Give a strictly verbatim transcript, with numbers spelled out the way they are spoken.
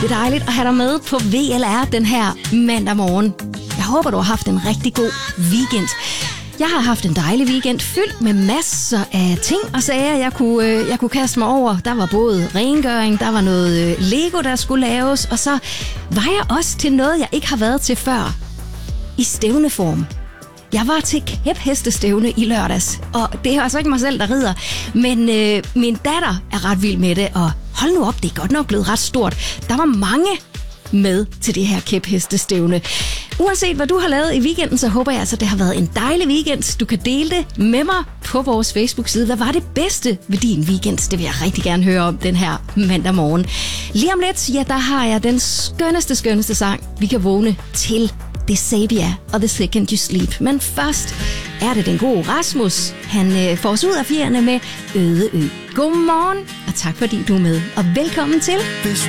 Det er dejligt at have dig med på V L R den her mandag morgen. Jeg håber, du har haft en rigtig god weekend. Jeg har haft en dejlig weekend fyldt med masser af ting og sager, jeg kunne, øh, jeg kunne kaste mig over. Der var både rengøring, der var noget øh, Lego, der skulle laves, og så var jeg også til noget, jeg ikke har været til før. I stævneform. Jeg var til kæphestestævne i lørdags, og det er altså ikke mig selv, der rider, men øh, min datter er ret vild med det, og hold nu op, det er godt nok blevet ret stort. Der var mange med til det her kæphestestævne. Uanset hvad du har lavet i weekenden, så håber jeg altså, det har været en dejlig weekend. Du kan dele det med mig på vores Facebook-side. Hvad var det bedste ved din weekend? Det vil jeg rigtig gerne høre om den her mandag morgen. Lige om lidt, ja, der har jeg den skønneste, skønneste sang, vi kan vågne til. Det er Sabia og The Second You Sleep. Men først er det den gode Rasmus. Han øh, får os ud af fjerne med Øde Ø. Godmorgen, og tak fordi du er med. Og velkommen til. Hvis